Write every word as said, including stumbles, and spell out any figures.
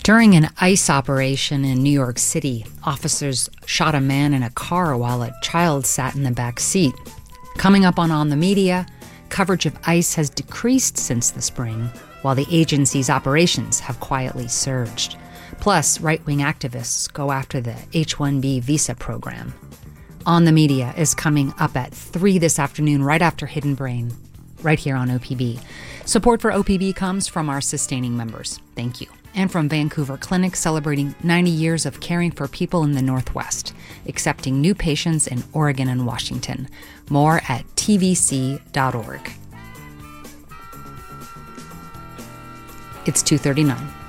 During an ICE operation in New York City, officers shot a man in a car while a child sat in the back seat. Coming up on On the Media, coverage of ICE has decreased since the spring, while the agency's operations have quietly surged. Plus, right-wing activists go after the H one B visa program. On the Media is coming up at three this afternoon, right after Hidden Brain, right here on O P B. Support for O P B comes from our sustaining members. Thank you. And from Vancouver Clinic, celebrating ninety years of caring for people in the Northwest, accepting new patients in Oregon and Washington. More at T V C dot org. It's two thirty-nine.